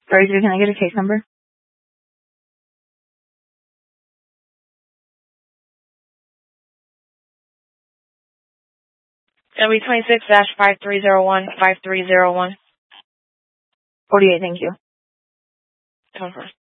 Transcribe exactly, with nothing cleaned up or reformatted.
Sorry, can I get a case number? W twenty-six dash five three zero one five three zero one. forty-eight, thank you. Over.